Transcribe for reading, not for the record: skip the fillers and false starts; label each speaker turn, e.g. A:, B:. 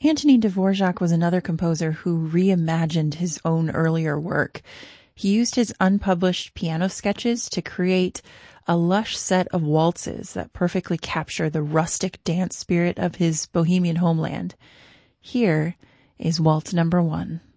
A: Antonin Dvorak was another composer who reimagined his own earlier work. He used his unpublished piano sketches to create a lush set of waltzes that perfectly capture the rustic dance spirit of his Bohemian homeland. Here is Waltz Number 1.